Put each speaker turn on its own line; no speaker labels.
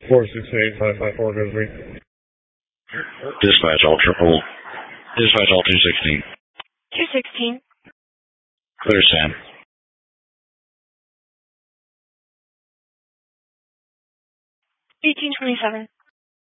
468-554, goes me.
Dispatch all 216.
216.
Clear, Sam.
1827.